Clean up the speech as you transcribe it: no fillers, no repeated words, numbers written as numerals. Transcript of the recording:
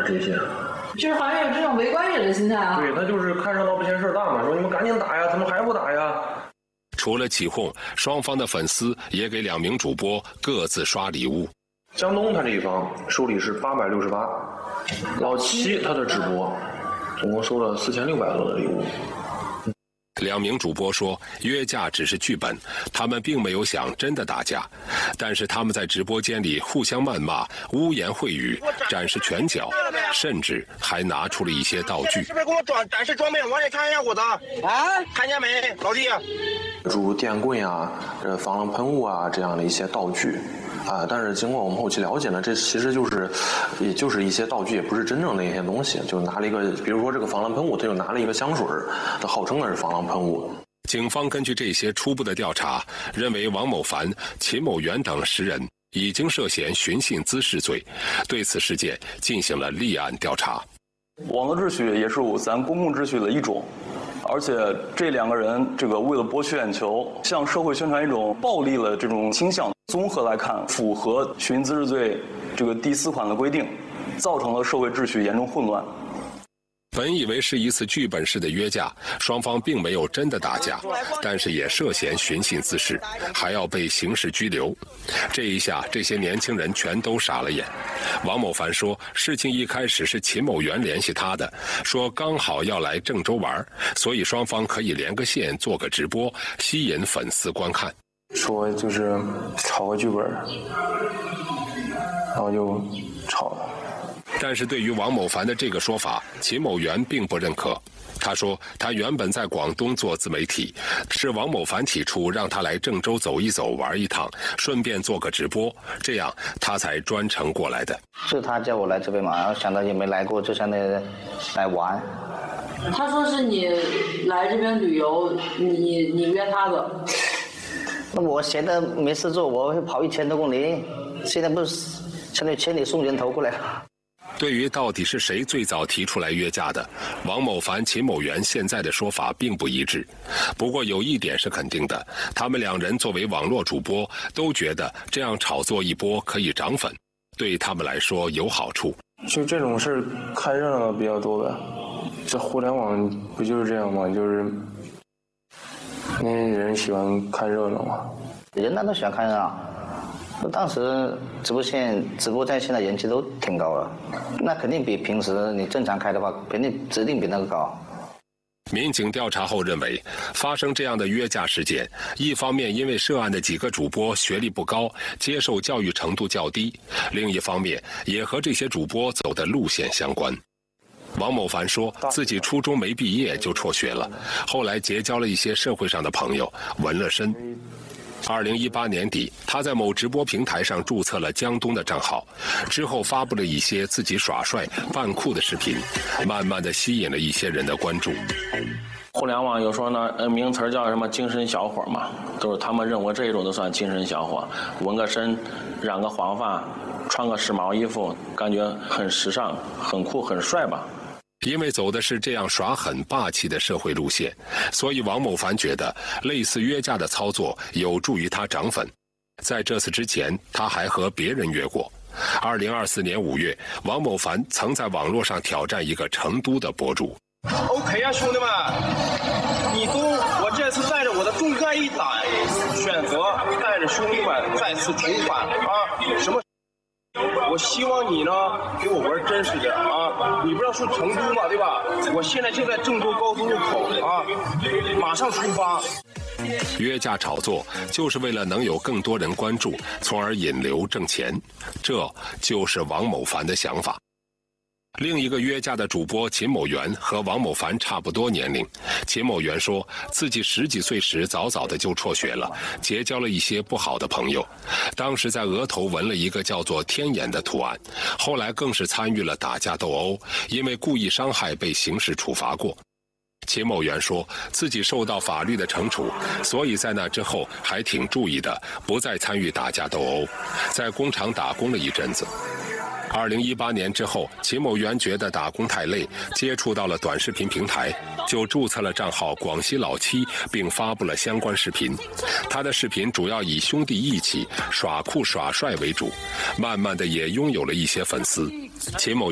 这些。 就是好像有这种围观者的心态啊。 对，他就是看热闹不嫌事儿大嘛，说你们赶紧打呀，怎么还不打呀？ 除了起哄，双方的粉丝也给2名主播各自刷礼物。 江东他这一方收礼是868，老齐他的直播总共收了4600多的礼物。 2名主播说，约架只是剧本，他们并没有想真的打架，但是他们在直播间里互相谩骂、污言秽语、展示拳脚，甚至还拿出了一些道具。 是不是给我展示装备？往里看一下我的啊，看见没，老弟？ 如电棍啊、防狼喷雾啊这样的一些道具。但是经过我们后期了解呢，这其实也就是一些道具，也不是真正的一些东西。就拿了一个，比如说这个防狼喷雾，他就拿了一个香水，他号称的是防狼喷雾。 警方根据这些初步的调查，认为王某凡、秦某元等10人已经涉嫌寻衅滋事罪，对此事件进行了立案调查。 网络秩序也是咱公共秩序的一种。而且这2个人，为了博取眼球，向社会宣传一种暴力的这种倾向，综合来看，符合寻衅滋事罪第4款的规定，造成了社会秩序严重混乱。 本以为是一次剧本式的约架，双方并没有真的打架，但是也涉嫌寻衅滋事，还要被刑事拘留。这一下，这些年轻人全都傻了眼。王某凡说，事情一开始是秦某元联系他的，说刚好要来郑州玩，所以双方可以连个线做个直播，吸引粉丝观看。 说就是炒个剧本，然后就炒了。 但是对于王某凡的这个说法，秦某元并不认可。他说，他原本在广东做自媒体，是王某凡提出让他来郑州走一走、玩一趟，顺便做个直播，这样他才专程过来的。 是他叫我来这边嘛，然后想到也没来过，就想来玩。 他说是你来这边旅游，你约他的。 那我闲的没事做，我会跑1000多公里，现在不是相当于千里送人头过来了。 对于到底是谁最早提出来约架的，王某凡、秦某元现在的说法并不一致。不过有一点是肯定的，他们2人作为网络主播，都觉得这样炒作一波可以涨粉，对他们来说有好处。 就这种事儿看热闹的比较多呗，这互联网不就是这样吗？就是那些人喜欢看热闹嘛。 人那都喜欢看热闹。当时直播在线的人气都挺高的，那肯定比平时你正常开的话，肯定指定比那个高。 民警调查后认为，发生这样的约架事件，一方面因为涉案的几个主播学历不高，接受教育程度较低，另一方面也和这些主播走的路线相关。王某凡说自己初中没毕业就辍学了，后来结交了一些社会上的朋友，纹了身。2018年底，他在某直播平台上注册了江东的账号，之后发布了一些自己耍帅扮酷的视频，慢慢的吸引了一些人的关注。 互联网有说呢，名词叫什么精神小伙嘛，都是他们认为这一种都算精神小伙，纹个身，染个黄发，穿个时髦衣服，感觉很时尚、很酷、很帅吧。 因为走的是这样耍狠霸气的社会路线，所以王某凡觉得类似约架的操作有助于他涨粉。在这次之前，他还和别人约过。2024年5月，王某凡曾在网络上挑战一个成都的博主。 OK 啊，兄弟们，我这次带着我的中概一胆，选择带着兄弟们再次重返啊！什么？我希望你呢给我玩真实点啊！你不是要说成都嘛，对吧？我现在就在郑州高速路口啊，马上出发。 约架炒作就是为了能有更多人关注，从而引流挣钱，这就是王某凡的想法。另一个约架的主播秦某元和王某凡差不多年龄。秦某元说自己10几岁时早早的就辍学了，结交了一些不好的朋友，当时在额头纹了一个叫做天眼的图案，后来更是参与了打架斗殴，因为故意伤害被刑事处罚过。秦某元说自己受到法律的惩处，所以在那之后还挺注意的，不再参与打架斗殴，在工厂打工了一阵子。2018年之后，秦某元觉得打工太累，接触到了短视频平台，就注册了账号广西老七，并发布了相关视频。他的视频主要以兄弟义气、耍酷耍帅为主，慢慢的也拥有了一些粉丝。秦某